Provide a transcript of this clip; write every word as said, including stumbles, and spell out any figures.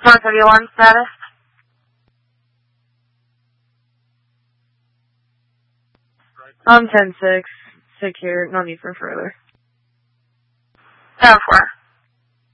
North thirty-one status. I'm ten six. Secure. No need for further. seven four.